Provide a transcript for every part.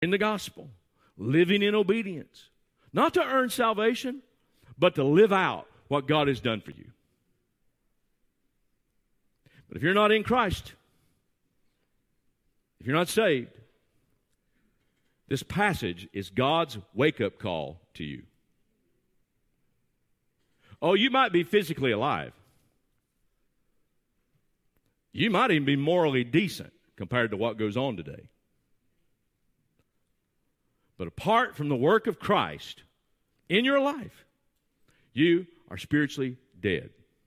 in the gospel, living in obedience, not to earn salvation, but to live out what God has done for you. But if you're not in Christ, if you're not saved, this passage is God's wake-up call to you. Oh, you might be physically alive. You might even be morally decent compared to what goes on today. But apart from the work of Christ in your life, you are spiritually dead.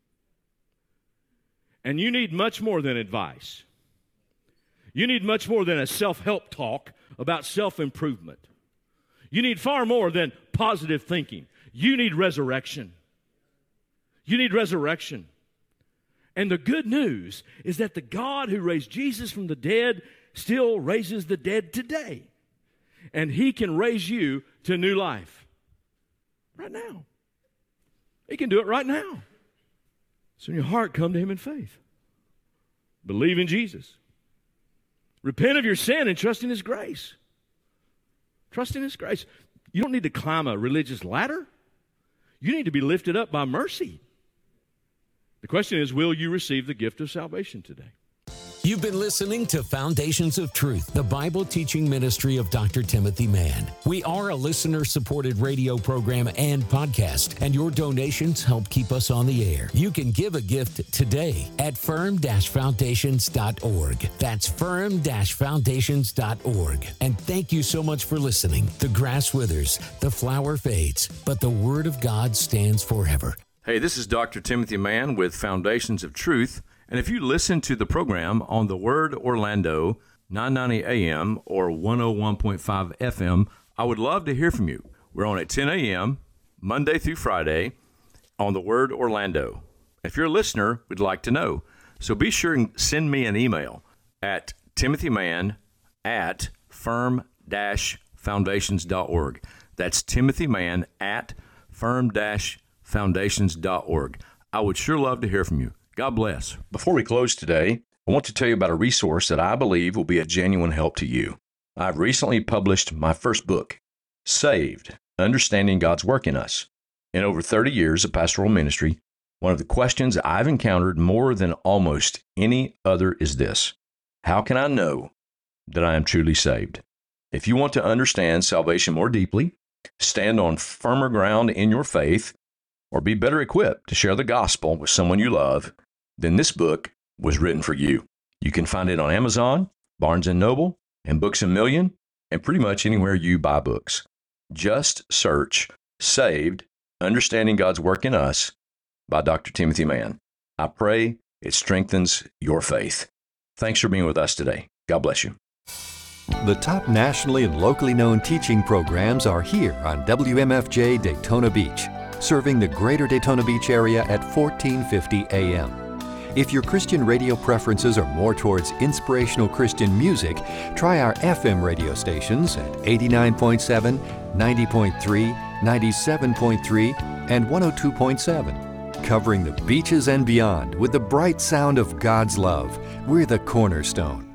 And you need much more than advice. You need much more than a self-help talk about self-improvement. You need far more than positive thinking. You need resurrection. You need resurrection. And the good news is that the God who raised Jesus from the dead still raises the dead today. And He can raise you to new life right now. He can do it right now. So in your heart, come to Him in faith. Believe in Jesus. Repent of your sin and trust in His grace. Trust in His grace. You don't need to climb a religious ladder. You need to be lifted up by mercy. The question is, will you receive the gift of salvation today? You've been listening to Foundations of Truth, the Bible teaching ministry of Dr. Timothy Mann. We are a listener-supported radio program and podcast, and your donations help keep us on the air. You can give a gift today at firm-foundations.org. That's firm-foundations.org. And thank you so much for listening. The grass withers, the flower fades, but the Word of God stands forever. Hey, this is Dr. Timothy Mann with Foundations of Truth. And if you listen to the program on the Word Orlando, 990 AM or 101.5 FM, I would love to hear from you. We're on at 10 a.m., Monday through Friday, on the Word Orlando. If you're a listener, we'd like to know. So be sure and send me an email at timothymann@firm-foundations.org. That's timothymann@firm-foundations.org. I would sure love to hear from you. God bless. Before we close today, I want to tell you about a resource that I believe will be a genuine help to you. I've recently published my first book, Saved, Understanding God's Work in Us. In over 30 years of pastoral ministry, one of the questions I've encountered more than almost any other is this: how can I know that I am truly saved? If you want to understand salvation more deeply, stand on firmer ground in your faith, or be better equipped to share the gospel with someone you love, then this book was written for you. You can find it on Amazon, Barnes & Noble, and Books A Million, and pretty much anywhere you buy books. Just search Saved, Understanding God's Work in Us by Dr. Timothy Mann. I pray it strengthens your faith. Thanks for being with us today. God bless you. The top nationally and locally known teaching programs are here on WMFJ Daytona Beach, serving the greater Daytona Beach area at 1450 AM. If your Christian radio preferences are more towards inspirational Christian music, try our FM radio stations at 89.7, 90.3, 97.3, and 102.7. Covering the beaches and beyond with the bright sound of God's love, we're the Cornerstone.